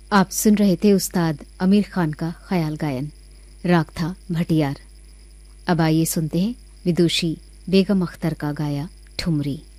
आप सुन रहे थे उस्ताद आमिर खान का ख्याल गायन। राग था भटियार। अब आइए सुनते हैं विदुषी बेगम अख्तर का गाया ठुमरी।